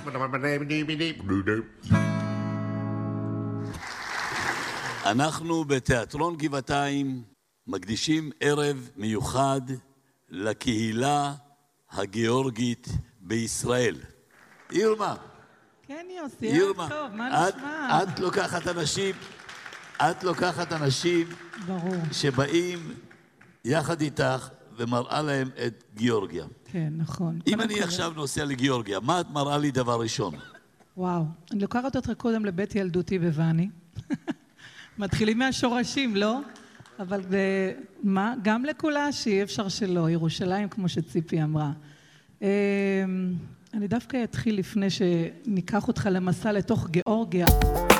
אנחנו בתיאטרון גבעתיים מקדישים ערב מיוחד לקהילה הגיאורגית בישראל. ירמה. כן יוסי, טוב, מה נשמע? את לוקחת אנשים ברור. שבאים יחד איתך ומראה להם את גיאורגיה. כן, נכון. אם אני עכשיו נוסע לגיאורגיה, מה את מראה לי דבר ראשון? וואו, אני לוקחת אותך קודם לבית ילדותי בוואני. מתחילים מהשורשים, לא? אבל מה? גם לקולאשי, אפשר שלא. ירושלים, כמו שציפי אמרה. אני דווקא אתחיל לפני שניקח אותך למסע לתוך גיאורגיה.